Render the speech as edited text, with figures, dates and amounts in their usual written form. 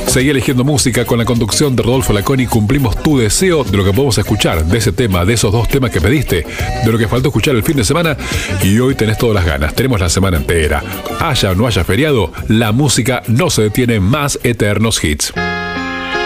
Seguí eligiendo música con la conducción de Rodolfo Laconi. Cumplimos tu deseo de lo que podemos escuchar, de ese tema, de esos 2 temas que pediste, de lo que faltó escuchar el fin de semana, y hoy tenés todas las ganas. Tenemos la semana entera. Haya o no haya feriado, la música no se detiene, más eternos hits.